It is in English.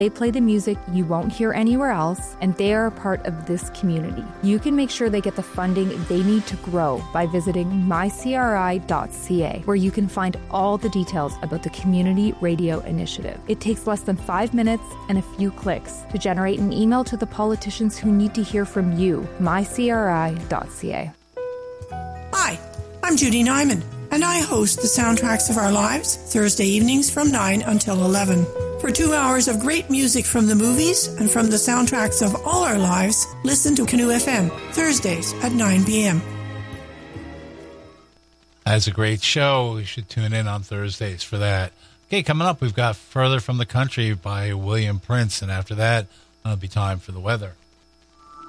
They play the music you won't hear anywhere else, and they are a part of this community. You can make sure they get the funding they need to grow by visiting mycri.ca, where you can find all the details about the Community Radio Initiative. It takes less than 5 minutes and a few clicks to generate an email to the politicians who need to hear from you. mycri.ca. Hi, I'm Judy Nyman, and I host the Soundtracks of Our Lives Thursday evenings from 9 until 11. For 2 hours of great music from the movies and from the soundtracks of all our lives, listen to Canoe FM, Thursdays at 9 p.m. That's a great show. You should tune in on Thursdays for that. Okay, coming up, we've got Further from the Country by William Prince, and after that, it'll be time for the weather.